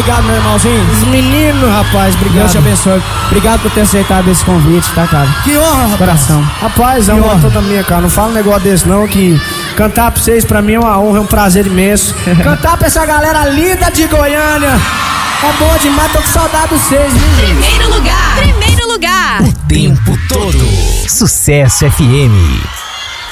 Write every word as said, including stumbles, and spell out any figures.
Obrigado, meu irmãozinho. Os meninos, rapaz, obrigado. Deus te abençoe. Obrigado por ter aceitado esse convite, tá, cara? Que honra, rapaz. Coração. Rapaz, é uma honra toda minha, cara. Não fala um negócio desse, não, que cantar pra vocês, pra mim, é uma honra, é um prazer imenso. Cantar pra essa galera linda de Goiânia. É bom demais, tô com saudade de vocês, viu, gente? Primeiro lugar. Primeiro lugar. O tempo todo. Sucesso F M.